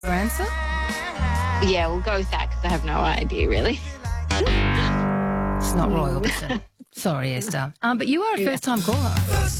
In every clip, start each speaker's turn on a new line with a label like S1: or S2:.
S1: Your answer?
S2: Yeah, we'll go with that because I have no idea, really.
S1: It's not Roy Orbison. Sorry, Esther. But you are a first-time caller.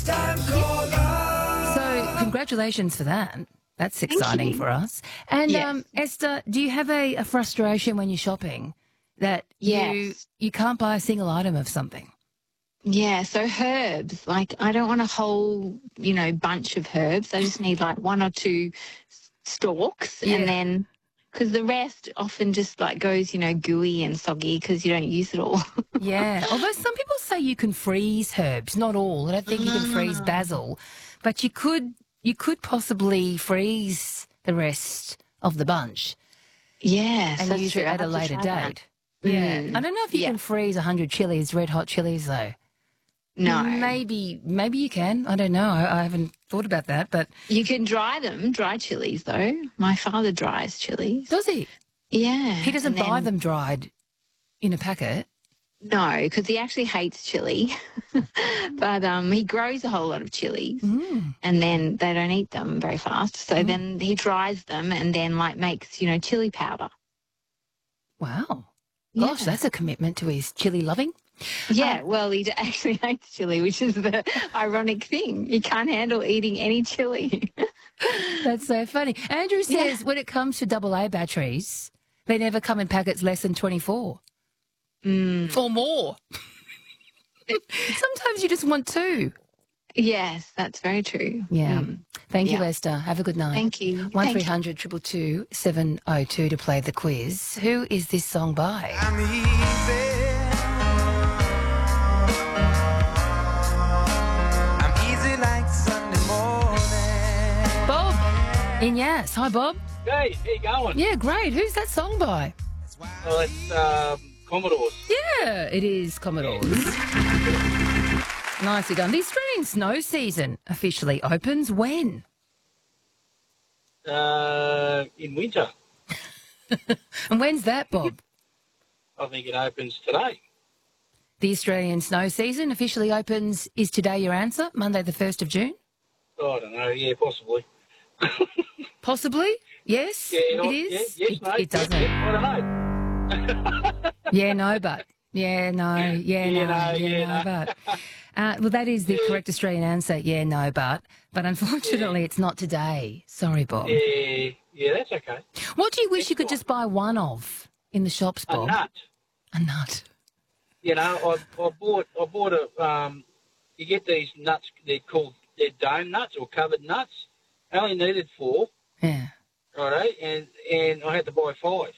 S1: So congratulations for that. That's exciting
S2: you.
S1: for us. And
S2: Yes.
S1: Esther, do you have a frustration when you're shopping that
S2: Yes.
S1: you can't buy a single item of something?
S2: Yeah, so herbs, like I don't want a whole, bunch of herbs. I just need like one or two stalks
S1: Yeah.
S2: and then, because the rest often just like goes, gooey and soggy because you don't use it all.
S1: Yeah, although some people say you can freeze herbs, not all. I don't think you can freeze basil, but you could possibly freeze the rest of the bunch
S2: Yes,
S1: and
S2: that's
S1: use
S2: true.
S1: it
S2: I'll
S1: at a
S2: have to
S1: later
S2: try that.
S1: date. Yeah,
S2: Mm.
S1: I don't know if you
S2: Yeah.
S1: can freeze 100 chilies, red hot chilies, though.
S2: No.
S1: Maybe you can. I don't know. I haven't thought about that, but
S2: You can dry them, dry chilies though. My father dries chilies.
S1: does he?
S2: Yeah.
S1: He doesn't
S2: and
S1: buy
S2: then-
S1: them dried in a packet.
S2: No, because he actually hates chili. But he grows a whole lot of chilies and then they don't eat them very fast. So then he dries them and then like makes, chili powder.
S1: Wow. Gosh,
S2: Yeah.
S1: that's a commitment to his chili loving.
S2: Yeah, well, he actually hates chili, which is the ironic thing. He can't handle eating any chili.
S1: That's so funny. Andrew says when it comes to AA batteries, they never come in packets less than 24 or more. Sometimes you just want two.
S2: Yes, that's very true.
S1: Yeah. Thank you,
S2: Yeah.
S1: Esther. Have a good night.
S2: Thank you.
S1: 1300 222 702 to play the quiz. Who is this song by?
S3: I'm easy. I'm easy like Sunday morning.
S1: Bob in Yass. Hi, Bob.
S4: Hey, how you going?
S1: Yeah, great. Who's that song by?
S4: Well, it's Commodores.
S1: Yeah, it is Commodores. Nicely done. The Australian snow season officially opens when?
S4: In winter.
S1: And when's that, Bob?
S4: I think it opens today.
S1: The Australian snow season officially opens. Is today your answer? Monday the 1st of June?
S4: I don't know. Yeah, possibly.
S1: Possibly? Yes,
S4: Yeah,
S1: it is.
S4: Yeah, yes, mate.
S1: It doesn't.
S4: Yeah, I don't know.
S1: Yeah, no, but. Yeah, no. Yeah, no.
S4: no,
S1: Yeah, no, but. Well, that is the correct Australian answer. Yeah, no, but. But unfortunately, it's not today. Sorry, Bob.
S4: Yeah, that's okay.
S1: What do you wish you could just buy one of in the shops,
S4: A
S1: Bob?
S4: nut.
S1: A nut.
S4: I bought a. You get these nuts. They're dome nuts or covered nuts. I only needed 4.
S1: Yeah.
S4: Righto, and I had to buy 5.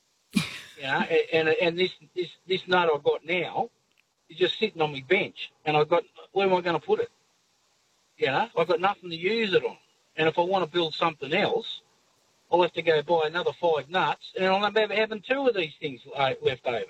S4: And this nut I've got now is just sitting on my bench, and where am I going to put it? I've got nothing to use it on, and if I want to build something else, I'll have to go buy another 5 nuts, and I'll be having 2 of these things left over.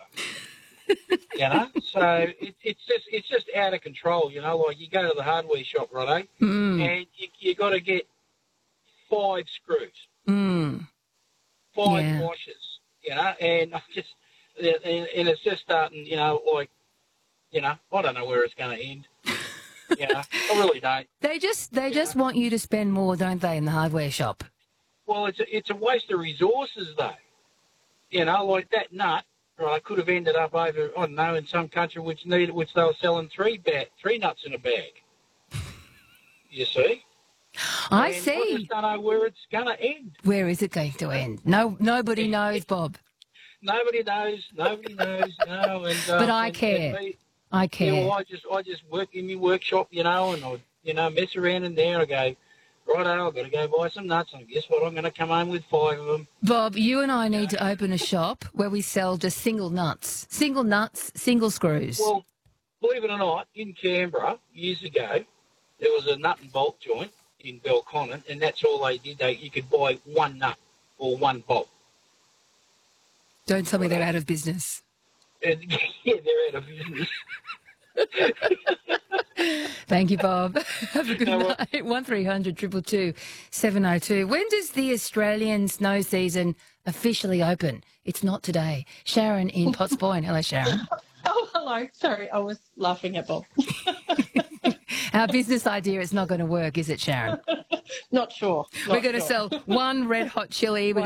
S4: So it's just out of control. Like you go to the hardware shop, righto, and you got to get 5 screws. 5
S1: Yeah.
S4: washers, and I just, and it's just starting, I don't know where it's going to end. I really don't.
S1: They just want you to spend more, don't they, in the hardware shop?
S4: Well, it's a waste of resources, though. Like that nut, right, I could have ended up over, I don't know, in some country which they were selling 3 nuts in a bag. You see?
S1: I
S4: And I
S1: see.
S4: just don't know where it's going to end.
S1: Where is it going to end? No, nobody knows, Bob.
S4: Nobody knows, And,
S1: But I
S4: and
S1: care.
S4: me,
S1: I care.
S4: Yeah, well, I just work in my workshop, and I, mess around in there. I go, righto, I've got to go buy some nuts, and guess what? I'm going to come home with 5 of them.
S1: Bob, you and I need to open a shop where we sell just single nuts, single screws.
S4: Well, believe it or not, in Canberra years ago, there was a nut and bolt joint in Belconnen, and that's all they did. You could buy 1 nut or 1 bolt.
S1: Don't tell me they're out of business.
S4: And yeah, they're out of business.
S1: Thank you, Bob. Have a good
S4: No, well-
S1: night. 1300 222 702. When does the Australian snow season officially open? It's not today. Sharon in Potts Point. Hello, Sharon.
S5: Oh, hello. Sorry, I was laughing at Bob.
S1: Our business idea is not going to work, is it, Sharon?
S5: Not sure.
S1: We're going to sell 1 red hot chili.